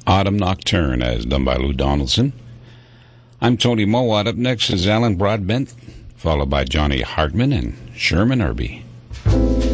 Autumn Nocturne, as done by Lou Donaldson. I'm Tony Mowat. Up next is Alan Broadbent, followed by Johnny Hartman and Sherman Irby.